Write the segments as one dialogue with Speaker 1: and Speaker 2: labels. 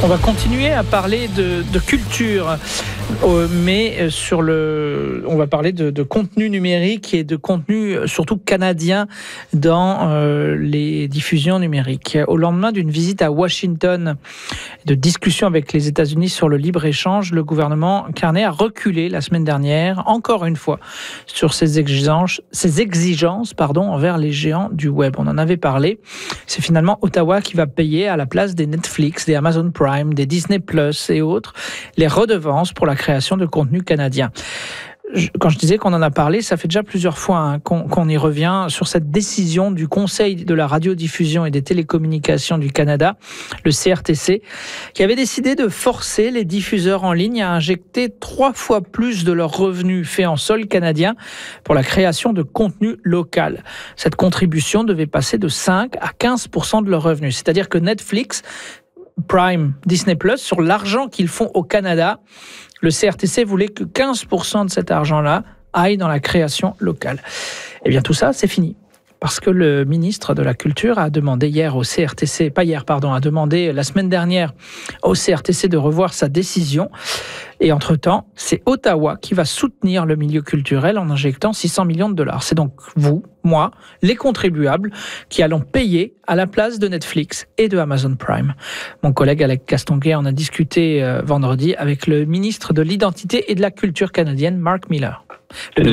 Speaker 1: On va continuer à parler de culture, mais on va parler de contenu numérique et de contenu surtout canadien dans les diffusions numériques. Au lendemain d'une visite à Washington, de discussions avec les États-Unis sur le libre-échange, le gouvernement Carney a reculé la semaine dernière, encore une fois, sur ses exigences envers les géants du web. On en avait parlé. C'est finalement Ottawa qui va payer à la place des Netflix, des Amazon Prime, des Disney Plus et autres, les redevances pour la création de contenu canadien. Quand je disais qu'on en a parlé, ça fait déjà plusieurs fois qu'on y revient sur cette décision du Conseil de la radiodiffusion et des télécommunications du Canada, le CRTC, qui avait décidé de forcer les diffuseurs en ligne à injecter 3 fois plus de leurs revenus faits en sol canadien pour la création de contenu local. Cette contribution devait passer de 5 à 15% de leurs revenus. C'est-à-dire que Netflix, Prime, Disney Plus, sur l'argent qu'ils font au Canada, le CRTC voulait que 15% de cet argent-là aille dans la création locale. Eh bien, tout ça, c'est fini. Parce que le ministre de la Culture a demandé a demandé la semaine dernière au CRTC de revoir sa décision. Et entre-temps, c'est Ottawa qui va soutenir le milieu culturel en injectant 600 millions de dollars. C'est donc vous, moi, les contribuables qui allons payer à la place de Netflix et de Amazon Prime. Mon collègue Alec Castonguay en a discuté vendredi avec le ministre de l'Identité et de la Culture canadienne, Mark Miller. Le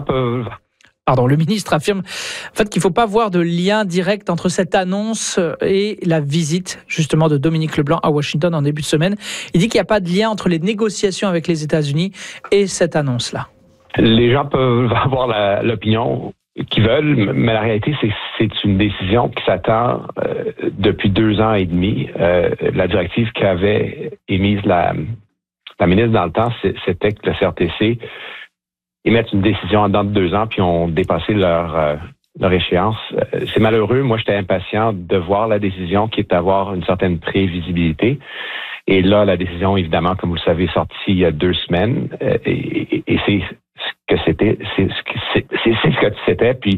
Speaker 1: ministre affirme en fait qu'il ne faut pas voir de lien direct entre cette annonce et la visite justement de Dominique Leblanc à Washington en début de semaine. Il dit qu'il n'y a pas de lien entre les négociations avec les États-Unis et cette annonce-là. Les gens peuvent avoir l'opinion qu'ils veulent, mais la réalité, c'est une décision qui s'attend depuis 2 ans et demi. La directive qu'avait émise la ministre dans le temps, c'était que le CRTC émettent une décision en dedans de 2 ans, puis ont dépassé leur échéance. C'est malheureux. Moi, j'étais impatient de voir la décision qui est d'avoir une certaine prévisibilité. Et là, la décision, évidemment, comme vous le savez, est sortie il y a 2 semaines. Et c'est ce que c'était. C'est ce que c'était. Puis,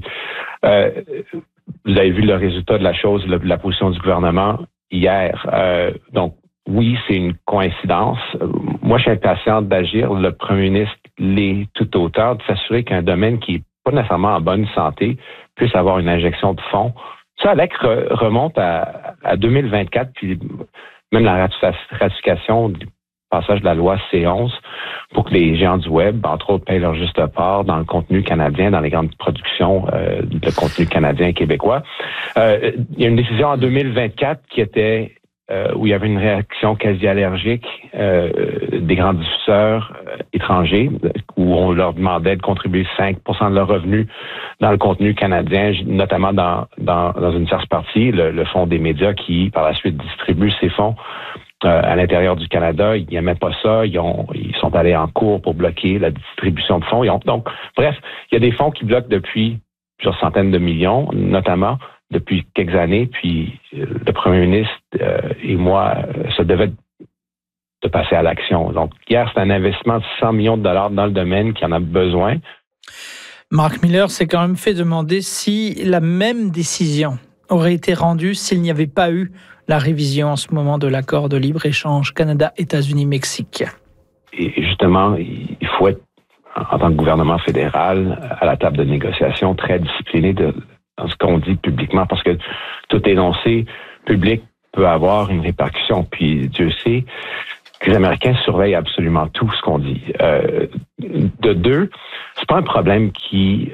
Speaker 1: vous avez vu le résultat de la chose, la position du gouvernement hier. Donc, oui, c'est une coïncidence. Moi, je suis impatient d'agir. Le premier ministre l'est tout autant, de s'assurer qu'un domaine qui n'est pas nécessairement en bonne santé puisse avoir une injection de fonds. Ça, Alec, remonte à 2024, puis même la ratification du passage de la loi C11 pour que les géants du web, entre autres, payent leur juste part dans le contenu canadien, dans les grandes productions de contenu canadien et québécois. Il y a une décision en 2024 qui était où il y avait une réaction quasi allergique des grands diffuseurs étrangers, où on leur demandait de contribuer 5% de leurs revenus dans le contenu canadien, notamment dans une tierce partie, le Fonds des médias qui, par la suite, distribue ces fonds à l'intérieur du Canada. Ils n'aimaient pas ça. Ils sont allés en cours pour bloquer la distribution de fonds. Donc, bref, il y a des fonds qui bloquent depuis plusieurs centaines de millions, notamment depuis quelques années, puis le premier ministre et moi, ça devait de passer à l'action. Donc, hier, c'est un investissement de 100 millions de dollars dans le domaine qui en a besoin. Mark Miller s'est quand même fait demander si la même décision aurait été rendue s'il n'y avait pas eu la révision en ce moment de l'accord de libre-échange Canada-États-Unis-Mexique. Et justement, il faut être, en tant que gouvernement fédéral, à la table de négociation, très discipliné dans ce qu'on dit publiquement, parce que tout énoncé public peut avoir une répercussion. Puis Dieu sait que les Américains surveillent absolument tout ce qu'on dit. De 2, c'est pas un problème qui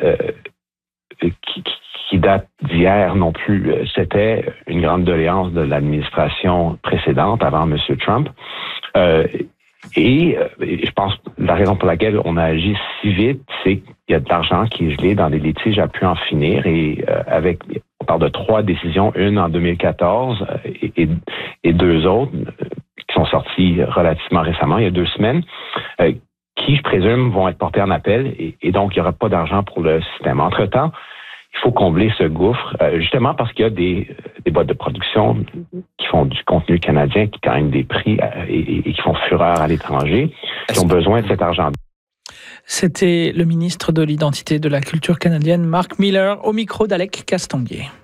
Speaker 1: date d'hier non plus. C'était une grande doléance de l'administration précédente, avant M. Trump. Et je pense que la raison pour laquelle on a agi si vite, c'est qu'il y a de l'argent qui est gelé dans des litiges à pu en finir. Et on parle de 3 décisions, une en 2014 et 2 autres qui sont sorties relativement récemment, il y a 2 semaines, qui, je présume, vont être portées en appel. Et donc, il n'y aura pas d'argent pour le système. Entre-temps, il faut combler ce gouffre, justement parce qu'il y a des boîtes de production qui font du contenu canadien, qui gagnent des prix et qui font fureur à l'étranger, qui ont besoin de cet argent. C'était le ministre de l'Identité et de la Culture canadienne, Mark Miller, au micro d'Alec Castonguay.